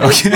Okay.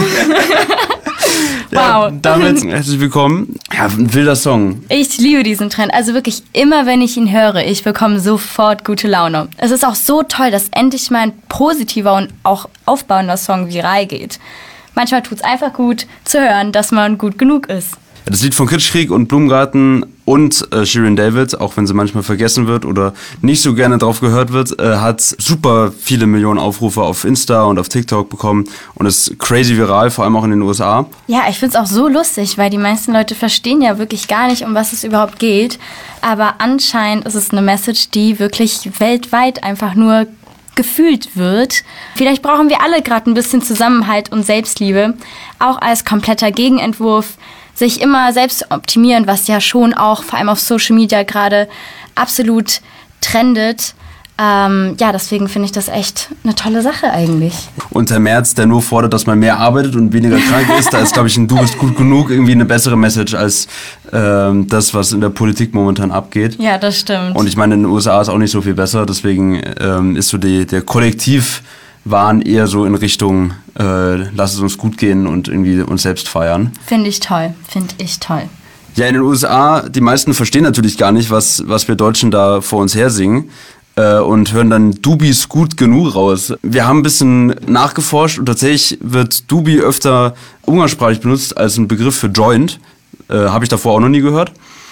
Wow. Ja, damit herzlich willkommen. Ja, ein wilder Song. Ich liebe diesen Trend. Also wirklich immer, wenn ich ihn höre, ich bekomme sofort gute Laune. Es ist auch so toll, dass endlich mal ein positiver und auch aufbauender Song viral geht. Manchmal tut es einfach gut zu hören, dass man gut genug ist. Das Lied von Kitschkrieg und Blumengarten und Shirin David, auch wenn sie manchmal vergessen wird oder nicht so gerne drauf gehört wird, hat super viele Millionen Aufrufe auf Insta und auf TikTok bekommen und ist crazy viral, vor allem auch in den USA. Ja, ich find's auch so lustig, weil die meisten Leute verstehen ja wirklich gar nicht, um was es überhaupt geht. Aber anscheinend ist es eine Message, die wirklich weltweit einfach nur gefühlt wird. Vielleicht brauchen wir alle gerade ein bisschen Zusammenhalt und Selbstliebe, auch als kompletter Gegenentwurf, sich immer selbst optimieren, was ja schon auch vor allem auf Social Media gerade absolut trendet. Ja, deswegen finde ich das echt eine tolle Sache eigentlich. Und Herr Merz, der nur fordert, dass man mehr arbeitet und weniger krank ist, da ist, glaube ich, ein Du bist gut genug irgendwie eine bessere Message als das, was in der Politik momentan abgeht. Ja, das stimmt. Und ich meine, in den USA ist auch nicht so viel besser, deswegen ist so der Kollektivwahn eher so in Richtung lass es uns gut gehen und irgendwie uns selbst feiern. Finde ich toll. Ja, in den USA, die meisten verstehen natürlich gar nicht, was wir Deutschen da vor uns her singen. Und hören dann Du bist gut genug raus. Wir haben ein bisschen nachgeforscht und tatsächlich wird Dubi öfter umgangssprachlich benutzt als ein Begriff für Joint. Habe ich davor auch noch nie gehört.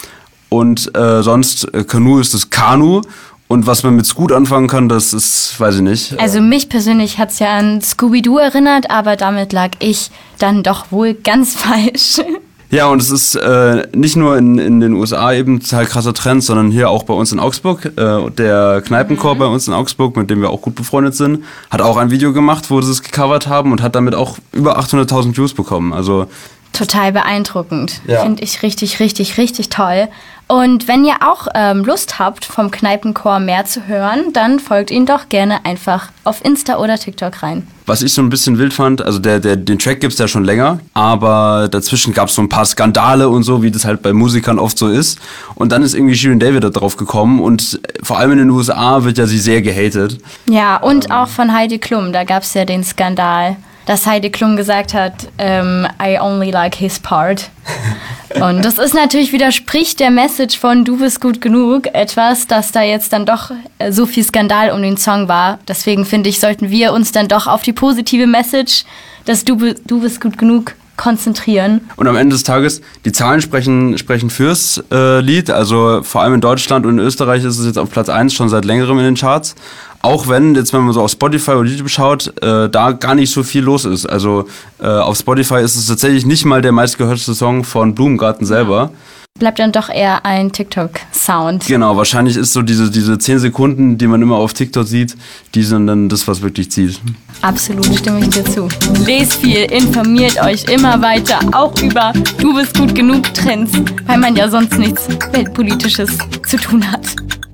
Und sonst, Kanu ist das Kanu. Und was man mit Scoot anfangen kann, das ist, weiß ich nicht. Also mich persönlich hat's ja an Scooby-Doo erinnert, aber damit lag ich dann doch wohl ganz falsch. Ja, und es ist nicht nur in den USA eben total krasser Trend, sondern hier auch bei uns in Augsburg. Der Kneipenchor bei uns in Augsburg, mit dem wir auch gut befreundet sind, hat auch ein Video gemacht, wo sie es gecovert haben und hat damit auch über 800.000 Views bekommen. Also total beeindruckend. Ja. Finde ich richtig, richtig, richtig toll. Und wenn ihr auch Lust habt, vom Kneipenchor mehr zu hören, dann folgt ihnen doch gerne einfach auf Insta oder TikTok rein. Was ich so ein bisschen wild fand, also den Track gibt's ja schon länger, aber dazwischen gab's so ein paar Skandale und so, wie das halt bei Musikern oft so ist. Und dann ist irgendwie Shirin David da drauf gekommen und vor allem in den USA wird ja sie sehr gehatet. Ja, und auch von Heidi Klum, da gab's ja den Skandal, dass Heidi Klum gesagt hat, I only like his part. Und das ist natürlich, widerspricht der Message von Du bist gut genug, etwas, dass da jetzt dann doch so viel Skandal um den Song war. Deswegen finde ich, sollten wir uns dann doch auf die positive Message, dass Du bist gut genug, konzentrieren. Und am Ende des Tages, die Zahlen sprechen fürs Lied. Also vor allem in Deutschland und in Österreich ist es jetzt auf Platz 1 schon seit längerem in den Charts. Auch wenn, jetzt wenn man so auf Spotify oder YouTube schaut, da gar nicht so viel los ist. Also auf Spotify ist es tatsächlich nicht mal der meistgehörteste Song von Blumengarten selber. Bleibt dann doch eher ein TikTok-Sound. Genau, wahrscheinlich ist so diese 10 Sekunden, die man immer auf TikTok sieht, die sind dann das, was wirklich zieht. Absolut, stimme ich dir zu. Lest viel, informiert euch immer weiter, auch über Du bist gut genug Trends, weil man ja sonst nichts Weltpolitisches zu tun hat.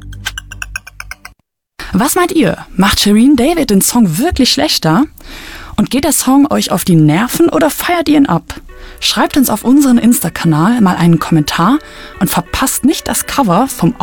Was meint ihr? Macht Shirin David den Song wirklich schlechter? Und geht der Song euch auf die Nerven oder feiert ihr ihn ab? Schreibt uns auf unseren Insta-Kanal mal einen Kommentar und verpasst nicht das Cover vom